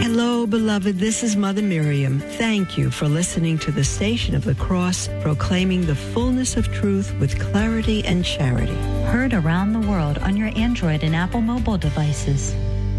Hello, beloved. This is Mother Miriam. Thank you for listening to the Station of the Cross, proclaiming the fullness of truth with clarity and charity. Heard around the world on your Android and Apple mobile devices.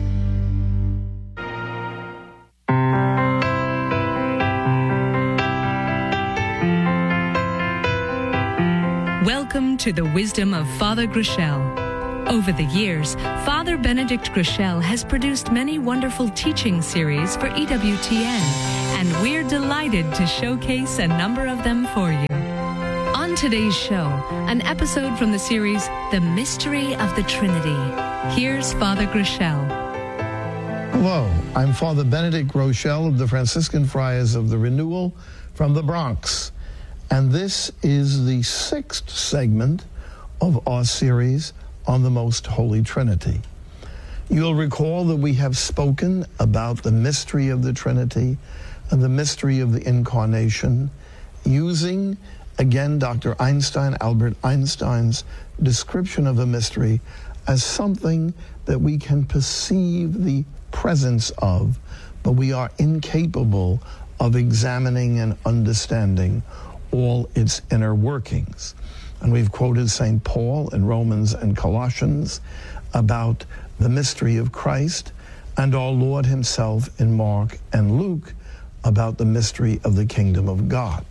Welcome to the wisdom of Father Groeschel. Over the years, Father Benedict Groeschel has produced many wonderful teaching series for EWTN, and we're delighted to showcase a number of them for you. On today's show, an episode from the series, The Mystery of the Trinity. Here's Father Groeschel. Hello, I'm Father Benedict Groeschel of the Franciscan Friars of the Renewal from the Bronx. And this is the 6th segment of our series on the Most Holy Trinity. You'll recall that we have spoken about the mystery of the Trinity and the mystery of the Incarnation, using, again, Dr. Einstein, Albert Einstein's description of a mystery as something that we can perceive the presence of, but we are incapable of examining and understanding all its inner workings. And we've quoted St. Paul in Romans and Colossians about the mystery of Christ, and our Lord himself in Mark and Luke about the mystery of the kingdom of God.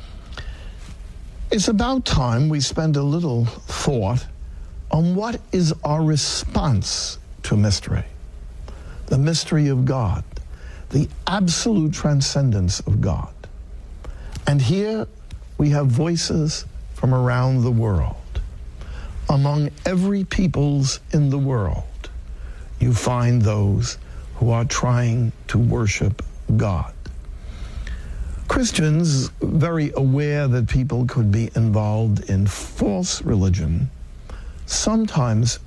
It's about time we spend a little thought on what is our response to mystery. The mystery of God, the absolute transcendence of God. And here we have voices from around the world. Among every peoples in the world, you find those who are trying to worship God. Christians, very aware that people could be involved in false religion, sometimes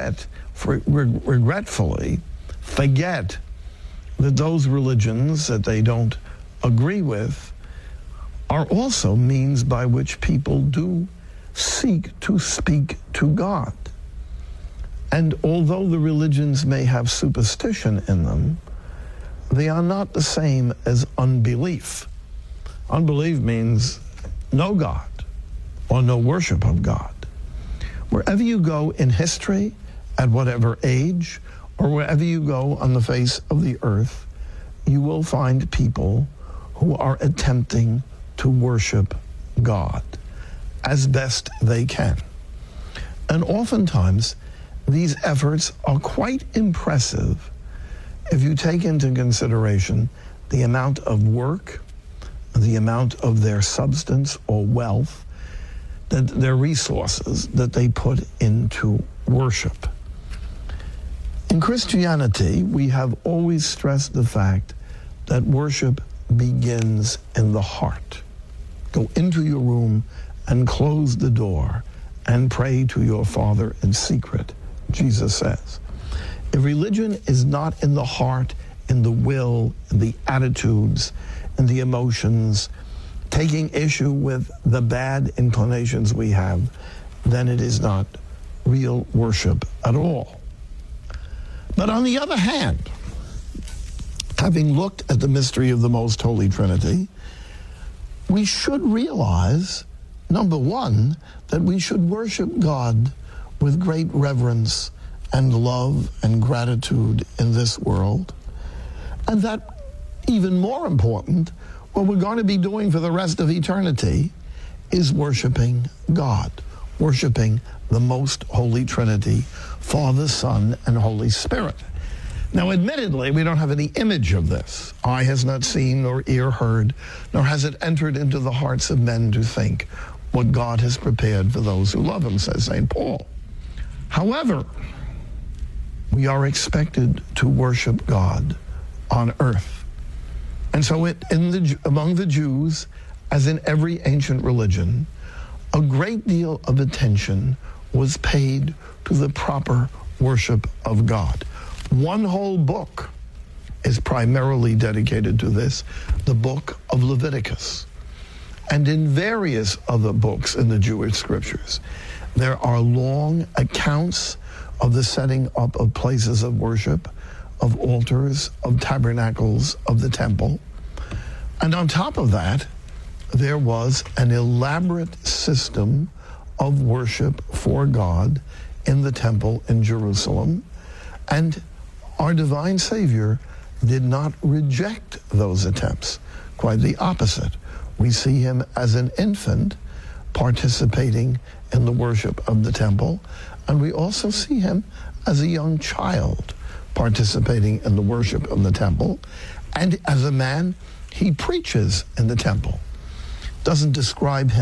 regretfully forget that those religions that they don't agree with are also means by which people do seek to speak to God. And although the religions may have superstition in them, they are not the same as unbelief. Unbelief means no God or no worship of God. Wherever you go in history, at whatever age, or wherever you go on the face of the earth, you will find people who are attempting to worship God as best they can. And oftentimes, these efforts are quite impressive if you take into consideration the amount of work, the amount of their substance or wealth, their resources that they put into worship. In Christianity, we have always stressed the fact that worship begins in the heart. Go into your room and close the door and pray to your Father in secret, Jesus says. If religion is not in the heart, in the will, in the attitudes, in the emotions, taking issue with the bad inclinations we have, then it is not real worship at all. But on the other hand, having looked at the mystery of the Most Holy Trinity, we should realize, number one, that we should worship God with great reverence and love and gratitude in this world. And that, even more important, what we're going to be doing for the rest of eternity is worshiping God, worshiping the Most Holy Trinity, Father, Son, and Holy Spirit. Now, admittedly, we don't have any image of this. Eye has not seen, nor ear heard, nor has it entered into the hearts of men to think what God has prepared for those who love him, says St. Paul. However, we are expected to worship God on earth. And so among the Jews, as in every ancient religion, a great deal of attention was paid to the proper worship of God. One whole book is primarily dedicated to this, the book of Leviticus. And in various other books in the Jewish scriptures, there are long accounts of the setting up of places of worship, of altars, of tabernacles, of the temple. And on top of that, there was an elaborate system of worship for God in the temple in Jerusalem. And our divine Savior did not reject those attempts. Quite the opposite. We see him as an infant participating in the worship of the temple, and we also see him as a young child participating in the worship of the temple, and as a man, he preaches in the temple. Doesn't describe him